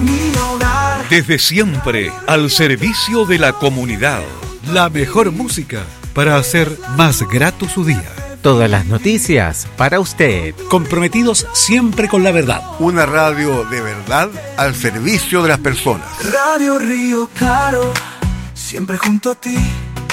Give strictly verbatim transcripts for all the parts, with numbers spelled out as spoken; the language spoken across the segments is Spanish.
mi hogar. Desde siempre, al servicio de la comunidad. La mejor música para hacer más grato su día. Todas las noticias para usted. Comprometidos siempre con la verdad. Una radio de verdad al servicio de las personas. Radio Río Claro, siempre junto a ti.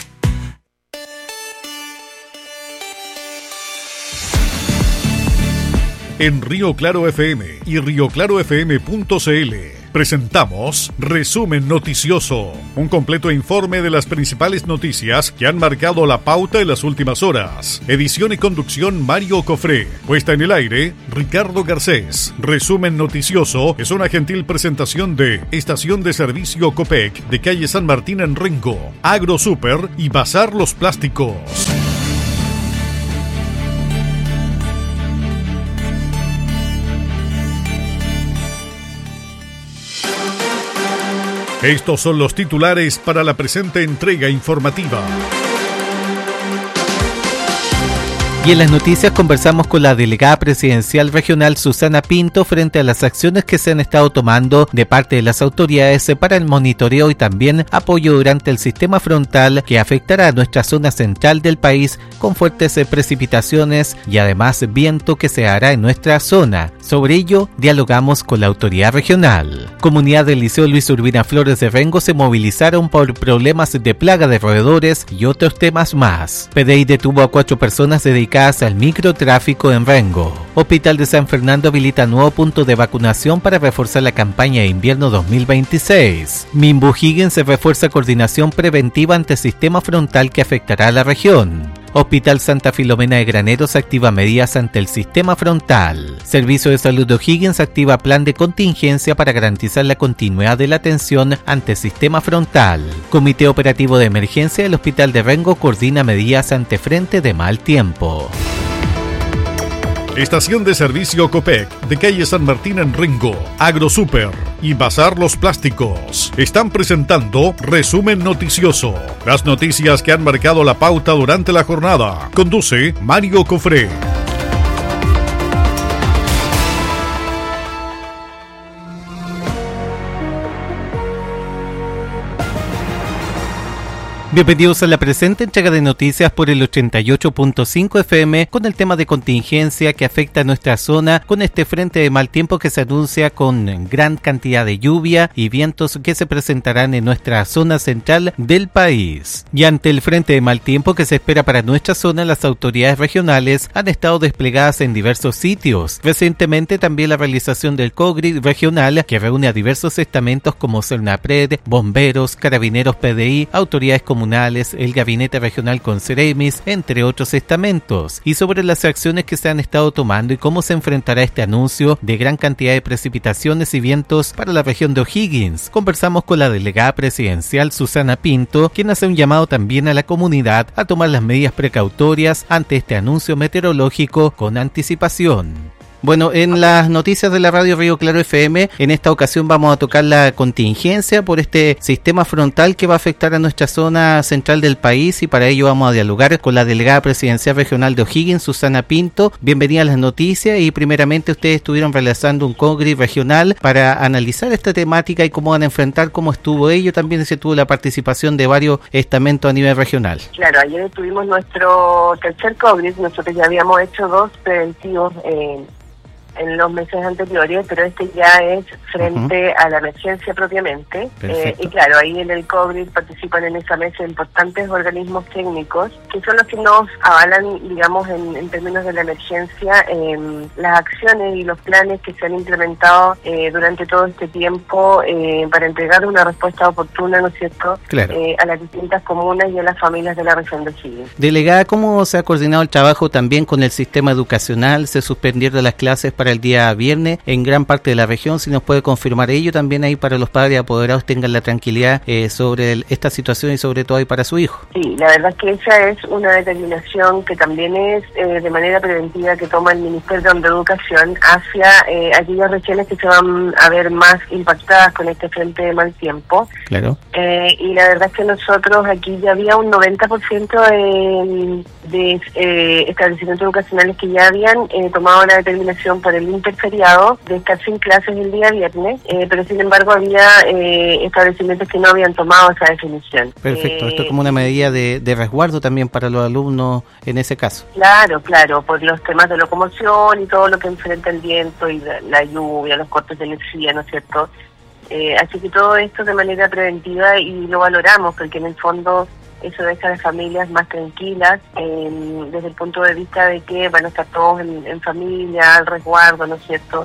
En Río Claro F M y río claro f m punto c l presentamos Resumen Noticioso, un completo informe de las principales noticias que han marcado la pauta en las últimas horas. Edición y conducción Mario Cofré. Puesta en el aire Ricardo Garcés. Resumen Noticioso es una gentil presentación de Estación de Servicio Copec de calle San Martín en Rengo, Agro Super y Bazar Los Plásticos. Estos son los titulares para la presente entrega informativa. Y en las noticias conversamos con la delegada presidencial regional Susana Pinto frente a las acciones que se han estado tomando de parte de las autoridades para el monitoreo y también apoyo durante el sistema frontal que afectará a nuestra zona central del país con fuertes precipitaciones y además viento que se hará en nuestra zona. Sobre ello dialogamos con la autoridad regional. Comunidad del Liceo Luis Urbina Flores de Rengo se movilizaron por problemas de plaga de roedores y otros temas más. P D I detuvo a cuatro personas dedicadas al microtráfico en Rengo. Hospital de San Fernando habilita nuevo punto de vacunación para reforzar la campaña de invierno dos mil veintiséis. Minbu Higgins se refuerza coordinación preventiva ante sistema frontal que afectará a la región. Hospital Santa Filomena de Graneros activa medidas ante el sistema frontal. Servicio de Salud de O'Higgins activa plan de contingencia para garantizar la continuidad de la atención ante el sistema frontal. Comité Operativo de Emergencia del Hospital de Rengo coordina medidas ante frente de mal tiempo. Estación de Servicio Copec de calle San Martín en Rengo, Agro Super y Bazar Los Plásticos están presentando Resumen Noticioso. Las noticias que han marcado la pauta durante la jornada. Conduce Mario Cofré. Bienvenidos a la presente entrega de noticias por el ochenta y ocho punto cinco F M con el tema de contingencia que afecta a nuestra zona con este frente de mal tiempo que se anuncia con gran cantidad de lluvia y vientos que se presentarán en nuestra zona central del país. Y ante el frente de mal tiempo que se espera para nuestra zona, las autoridades regionales han estado desplegadas en diversos sitios. Recientemente también la realización del COGRI regional que reúne a diversos estamentos como CERNAPRED, bomberos, carabineros P D I, autoridades comunitarias, el Gabinete Regional con Ceremis, entre otros estamentos, y sobre las acciones que se han estado tomando y cómo se enfrentará este anuncio de gran cantidad de precipitaciones y vientos para la región de O'Higgins. Conversamos con la delegada presidencial Susana Pinto, quien hace un llamado también a la comunidad a tomar las medidas precautorias ante este anuncio meteorológico con anticipación. Bueno, en las noticias de la radio Río Claro F M, en esta ocasión vamos a tocar la contingencia por este sistema frontal que va a afectar a nuestra zona central del país y para ello vamos a dialogar con la delegada presidencial regional de O'Higgins, Susana Pinto. Bienvenida a las noticias y primeramente ustedes estuvieron realizando un congreso regional para analizar esta temática y cómo van a enfrentar, cómo estuvo ello. También se tuvo la participación de varios estamentos a nivel regional. Claro, ayer tuvimos nuestro tercer congreso, nosotros ya habíamos hecho dos preventivos eh, en los meses anteriores, pero este ya es frente uh-huh. a la emergencia propiamente. Eh, y claro, ahí en el COGRI participan en esa mesa importantes organismos técnicos que son los que nos avalan, digamos, en, en términos de la emergencia, eh, las acciones y los planes que se han implementado eh, durante todo este tiempo eh, para entregar una respuesta oportuna, ¿no es cierto?, claro. eh, a las distintas comunas y a las familias de la región de O'Higgins. Delegada, ¿cómo se ha coordinado el trabajo también con el sistema educacional? Se suspendieron las clases para el día viernes en gran parte de la región, si nos puede confirmar ello también ahí para los padres apoderados tengan la tranquilidad eh, sobre el, esta situación y sobre todo ahí para su hijo. Sí, la verdad es que esa es una determinación que también es eh, de manera preventiva que toma el Ministerio de Educación hacia eh, aquellas regiones que se van a ver más impactadas con este frente de mal tiempo. Claro. Eh, y la verdad es que nosotros aquí ya había un noventa por ciento de, de eh, establecimientos educacionales que ya habían eh, tomado la determinación por el interferiado de estar sin clases el día viernes, eh, pero sin embargo había eh, establecimientos que no habían tomado esa definición. Perfecto, Eh, esto es como una medida de, de resguardo también para los alumnos en ese caso. Claro, claro, por los temas de locomoción y todo lo que enfrenta el viento y la, la lluvia, los cortes de energía, ¿no es cierto? Eh, así que todo esto de manera preventiva y lo valoramos porque en el fondo eso deja a las familias más tranquilas eh, desde el punto de vista de que van a estar todos en, en familia, al resguardo, ¿no es cierto?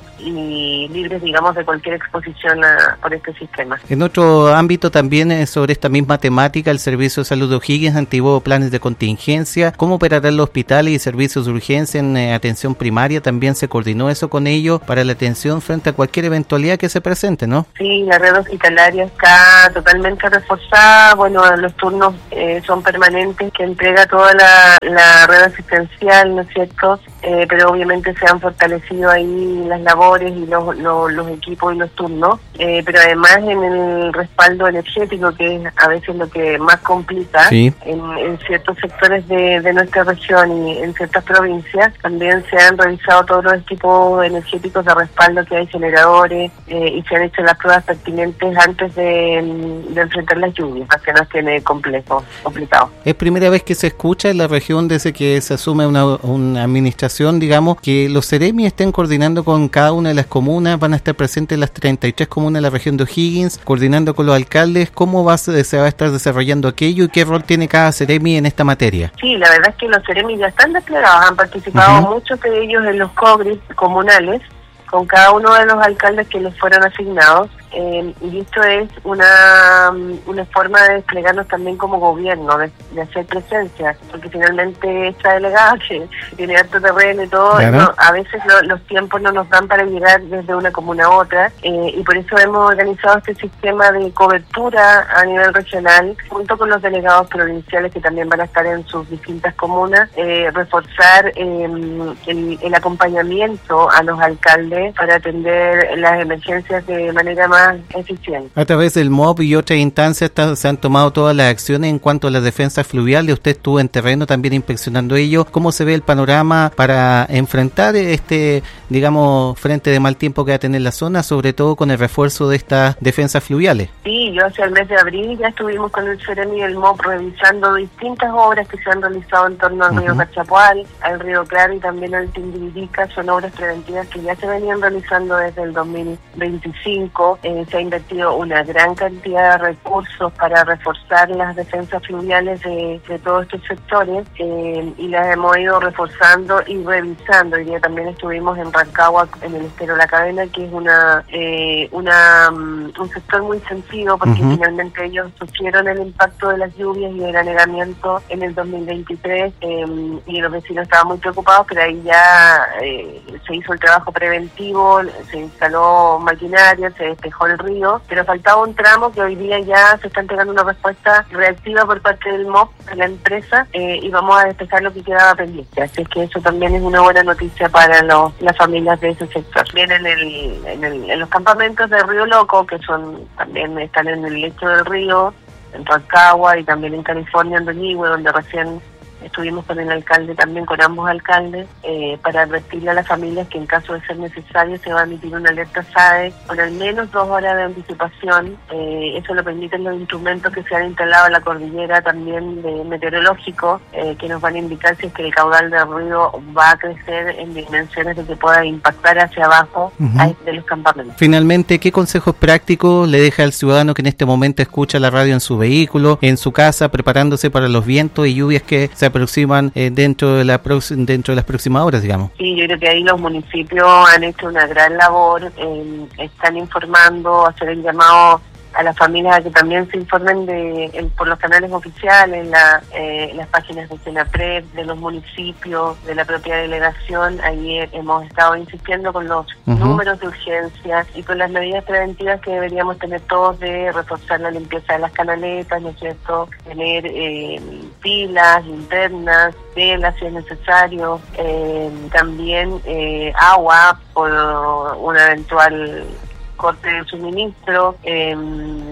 Y libres, digamos, de cualquier exposición a, por este sistema. En otro ámbito también eh, sobre esta misma temática, el Servicio de Salud de O'Higgins activó planes de contingencia. ¿Cómo operarán los hospitales y servicios de urgencia en eh, atención primaria? También se coordinó eso con ellos para la atención frente a cualquier eventualidad que se presente, ¿no? Sí, la red hospitalaria está totalmente reforzada. Bueno, los turnos eh, son permanentes, que entrega toda la, la red asistencial, ¿no es cierto? Eh, pero obviamente se han fortalecido ahí las labores y los, los, los equipos y los turnos, eh, pero además en el respaldo energético, que es a veces lo que más complica, sí. en, en ciertos sectores de, de nuestra región y en ciertas provincias, también se han revisado todos los equipos energéticos de respaldo que hay, generadores, eh, y se han hecho las pruebas pertinentes antes de, de enfrentar las lluvias, para que no esté complejo. complicado. Es primera vez que se escucha en la región desde que se asume una, una administración, digamos, que los Ceremi estén coordinando con cada una de las comunas, van a estar presentes las treinta y tres comunas de la región de O'Higgins, coordinando con los alcaldes. ¿Cómo va, se va a estar desarrollando aquello y qué rol tiene cada Ceremi en esta materia? Sí, la verdad es que los Ceremi ya están desplegados, han participado uh-huh. muchos de ellos en los COGRIS comunales, con cada uno de los alcaldes que les fueron asignados. Eh, y esto es una una forma de desplegarnos también como gobierno, de, de hacer presencia, porque finalmente esta delegada que tiene alto terreno y todo, claro. no, a veces lo, los tiempos no nos dan para llegar desde una comuna a otra, eh, y por eso hemos organizado este sistema de cobertura a nivel regional, junto con los delegados provinciales que también van a estar en sus distintas comunas, eh, reforzar eh, el, el acompañamiento a los alcaldes para atender las emergencias de manera más eficiente. A través del M O B y otras instancias está, se han tomado todas las acciones en cuanto a las defensas fluviales. Usted estuvo en terreno también inspeccionando ello. ¿Cómo se ve el panorama para enfrentar este, digamos, frente de mal tiempo que va a tener la zona, sobre todo con el refuerzo de estas defensas fluviales? Sí, yo hacia el mes de abril ya estuvimos con el Ceremi y el M O B revisando distintas obras que se han realizado en torno al uh-huh. río Cachapual, al río Claro y también al Tindirica. Son obras preventivas que ya se venían realizando desde el dos mil veinticinco. Eh, se ha invertido una gran cantidad de recursos para reforzar las defensas fluviales de, de todos estos sectores, eh, y las hemos ido reforzando y revisando. Hoy día también estuvimos en Rancagua, en el estero La Cadena, que es una, eh, una um, un sector muy sensible porque uh-huh. finalmente ellos sufrieron el impacto de las lluvias y el anegamiento en el dos mil veintitrés, eh, y los vecinos estaban muy preocupados, pero ahí ya eh, se hizo el trabajo preventivo, se instaló maquinaria, se despejó el río, pero faltaba un tramo que hoy día ya se está entregando una respuesta reactiva por parte del M O B, de la empresa, eh, y vamos a despejar lo que quedaba pendiente. Así es que eso también es una buena noticia para los, las familias de ese sector. Bien, en, el, en, el, en los campamentos de Río Loco, que son también están en el lecho del río, en Rancagua y también en California, en Doñigüe, donde recién estuvimos con el alcalde, también con ambos alcaldes, eh, para advertirle a las familias que en caso de ser necesario se va a emitir una alerta S A D con al menos dos horas de anticipación. Eh, eso lo permiten los instrumentos que se han instalado en la cordillera también de meteorológico, eh, que nos van a indicar si es que el caudal del río va a crecer en dimensiones de que pueda impactar hacia abajo uh-huh. a, de los campamentos. Finalmente, ¿qué consejos prácticos le deja al ciudadano que en este momento escucha la radio en su vehículo, en su casa, preparándose para los vientos y lluvias que se aproximan eh, dentro de la dentro de las próximas horas, digamos? Sí, yo creo que ahí los municipios han hecho una gran labor, eh, están informando, hacer el llamado a las familias a que también se informen de el, por los canales oficiales, la, eh, las páginas de Senapred, de los municipios, de la propia delegación. Ayer hemos estado insistiendo con los uh-huh. números de urgencia y con las medidas preventivas que deberíamos tener todos, de reforzar la limpieza de las canaletas, ¿no es cierto?, tener eh, pilas, linternas, velas si es necesario, eh, también eh, agua por una eventual corte de suministro, eh,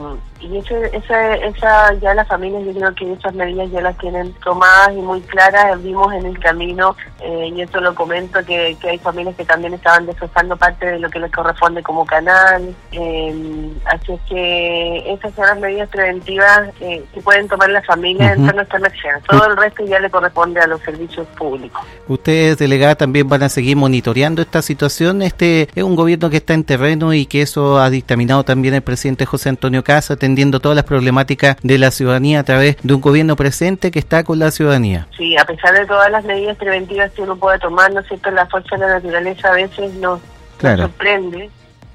y ese, esa, esa ya las familias, yo creo que esas medidas ya las tienen tomadas y muy claras, vimos en el camino, eh, y eso lo comento, que, que hay familias que también estaban desfasando parte de lo que les corresponde como canal, eh, así es que esas son las medidas preventivas eh, que pueden tomar las familias uh-huh. en torno a esta emergencia. Todo el resto ya le corresponde a los servicios públicos. Ustedes, delegada, también van a seguir monitoreando esta situación. Este es un gobierno que está en terreno y que eso ha dictaminado también el presidente José Antonio Kast, atendiendo todas las problemáticas de la ciudadanía a través de un gobierno presente que está con la ciudadanía. Sí, a pesar de todas las medidas preventivas que uno puede tomar, ¿no es cierto?, la fuerza de la naturaleza a veces nos, claro. nos sorprende.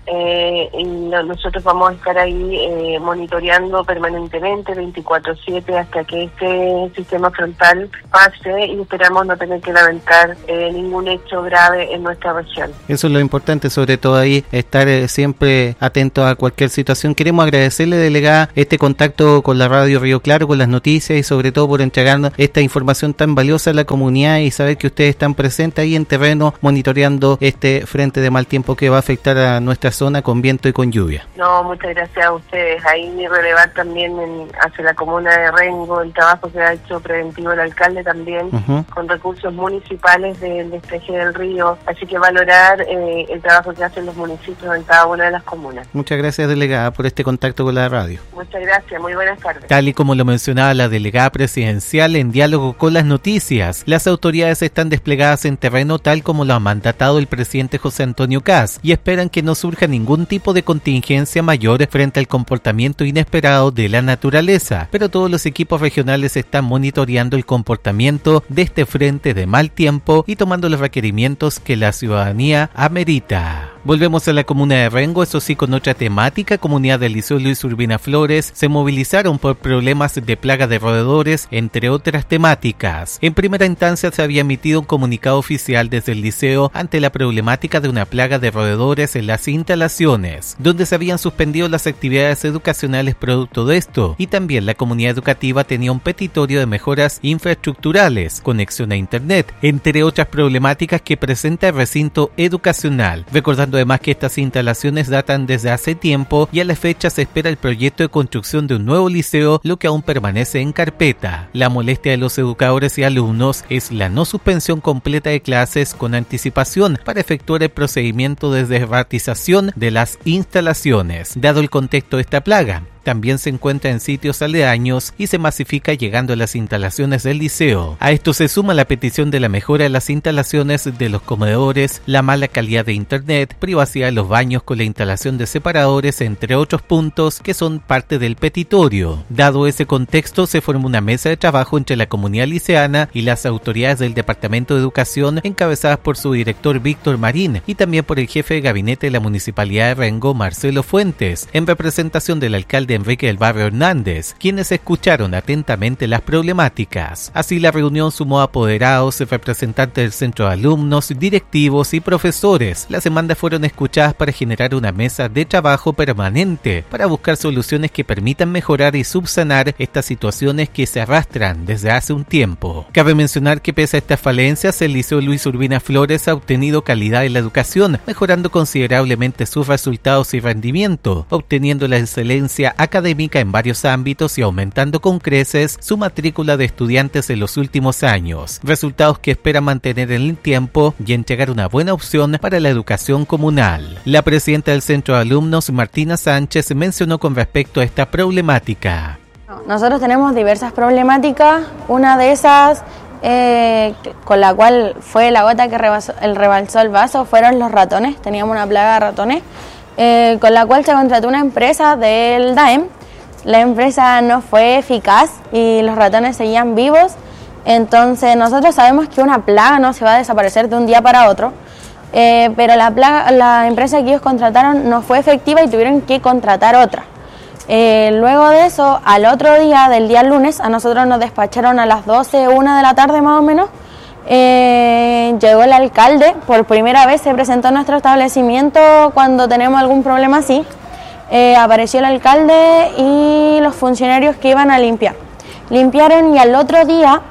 Eh, y no, nosotros vamos a estar ahí eh, monitoreando permanentemente veinticuatro siete hasta que este sistema frontal pase y esperamos no tener que lamentar eh, ningún hecho grave en nuestra región. Eso es lo importante, sobre todo ahí, estar eh, siempre atento a cualquier situación. Queremos agradecerle, delegada, este contacto con la radio Río Claro, con las noticias y sobre todo por entregarnos esta información tan valiosa a la comunidad y saber que ustedes están presentes ahí en terreno monitoreando este frente de mal tiempo que va a afectar a nuestra zona con viento y con lluvia. No, muchas gracias a ustedes. Ahí relevar también en, hacia la comuna de Rengo el trabajo que ha hecho preventivo el alcalde también, uh-huh. con recursos municipales del despeje del río. Así que valorar eh, el trabajo que hacen los municipios en cada una de las comunas. Muchas gracias, delegada, por este contacto con la radio. Muchas gracias, muy buenas tardes. Tal y como lo mencionaba la delegada presidencial, en diálogo con las noticias, las autoridades están desplegadas en terreno tal como lo ha mandatado el presidente José Antonio Kast y esperan que no surja ningún tipo de contingencia mayor frente al comportamiento inesperado de la naturaleza, pero todos los equipos regionales están monitoreando el comportamiento de este frente de mal tiempo y tomando los requerimientos que la ciudadanía amerita. Volvemos a la comuna de Rengo, eso sí con otra temática. Comunidad del Liceo Luis Urbina Flores se movilizaron por problemas de plaga de roedores, entre otras temáticas. En primera instancia se había emitido un comunicado oficial desde el liceo ante la problemática de una plaga de roedores en las instalaciones, donde se habían suspendido las actividades educacionales producto de esto, y también la comunidad educativa tenía un petitorio de mejoras infraestructurales, conexión a internet, entre otras problemáticas que presenta el recinto educacional. Recordando además que estas instalaciones datan desde hace tiempo y a la fecha se espera el proyecto de construcción de un nuevo liceo, lo que aún permanece en carpeta. La molestia de los educadores y alumnos es la no suspensión completa de clases con anticipación para efectuar el procedimiento de desratización de las instalaciones. Dado el contexto de esta plaga, también se encuentra en sitios aledaños y se masifica llegando a las instalaciones del liceo. A esto se suma la petición de la mejora de las instalaciones de los comedores, la mala calidad de internet, privacidad de los baños con la instalación de separadores, entre otros puntos que son parte del petitorio. Dado ese contexto, se formó una mesa de trabajo entre la comunidad liceana y las autoridades del Departamento de Educación, encabezadas por su director Víctor Marín y también por el jefe de gabinete de la Municipalidad de Rengo, Marcelo Fuentes, en representación del alcalde Enrique del Barrio Hernández, quienes escucharon atentamente las problemáticas. Así, la reunión sumó apoderados, representantes del centro de alumnos, directivos y profesores. Las demandas fueron escuchadas para generar una mesa de trabajo permanente para buscar soluciones que permitan mejorar y subsanar estas situaciones que se arrastran desde hace un tiempo. Cabe mencionar que pese a estas falencias, el Liceo Luis Urbina Flores ha obtenido calidad en la educación, mejorando considerablemente sus resultados y rendimiento, obteniendo la excelencia académica en varios ámbitos y aumentando con creces su matrícula de estudiantes en los últimos años, resultados que espera mantener en el tiempo y entregar una buena opción para la educación comunal. La presidenta del Centro de Alumnos, Martina Sánchez, mencionó con respecto a esta problemática. Nosotros tenemos diversas problemáticas, una de esas eh, con la cual fue la gota que rebasó, el rebalsó el vaso fueron los ratones. Teníamos una plaga de ratones Eh, con la cual se contrató una empresa del D A E M. La empresa no fue eficaz y los ratones seguían vivos. Entonces nosotros sabemos que una plaga no se va a desaparecer de un día para otro, eh, pero la, plaga, la empresa que ellos contrataron no fue efectiva y tuvieron que contratar otra. Eh, luego de eso, al otro día, del día lunes, a nosotros nos despacharon a las doce, una de la tarde más o menos. Eh, llegó el alcalde, por primera vez se presentó en nuestro establecimiento cuando tenemos algún problema así. Eh, apareció el alcalde y los funcionarios que iban a limpiar. Limpiaron y al otro día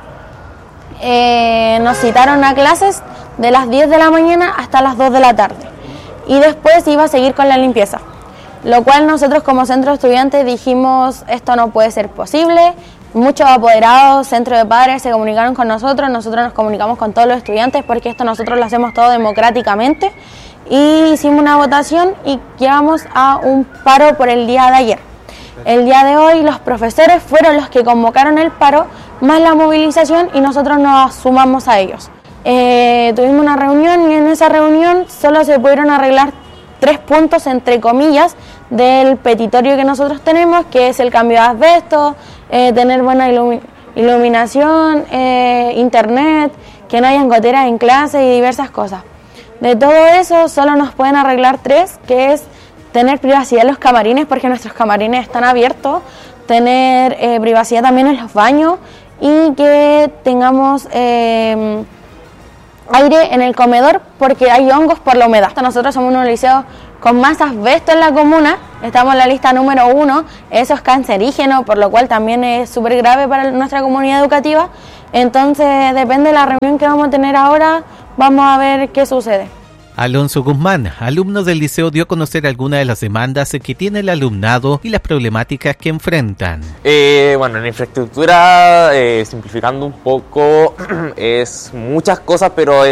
eh, nos citaron a clases de las diez de la mañana hasta las dos de la tarde. Y después iba a seguir con la limpieza. lo cual nosotros como centro de estudiantes dijimos, esto no puede ser posible. Muchos apoderados, centros de padres se comunicaron con nosotros, nosotros nos comunicamos con todos los estudiantes porque esto nosotros lo hacemos todo democráticamente, y hicimos una votación y llegamos a un paro por el día de ayer. El día de hoy los profesores fueron los que convocaron el paro más la movilización y nosotros nos sumamos a ellos. Eh, tuvimos una reunión y en esa reunión solo se pudieron arreglar tres puntos, entre comillas, del petitorio que nosotros tenemos, que es el cambio de asbesto, eh, tener buena ilumi- iluminación, eh, internet, que no hayan goteras en clase y diversas cosas. De todo eso solo nos pueden arreglar tres, que es tener privacidad en los camarines, porque nuestros camarines están abiertos, tener eh, privacidad también en los baños y que tengamos eh, aire en el comedor porque hay hongos por la humedad. Nosotros somos uno de los liceos con más asbesto en la comuna, estamos en la lista número uno, eso es cancerígeno, por lo cual también es súper grave para nuestra comunidad educativa. Entonces, depende de la reunión que vamos a tener ahora, vamos a ver qué sucede. Alonso Guzmán, alumno del liceo, dio a conocer algunas de las demandas que tiene el alumnado y las problemáticas que enfrentan. Eh, bueno, en infraestructura, eh, simplificando un poco, es muchas cosas, pero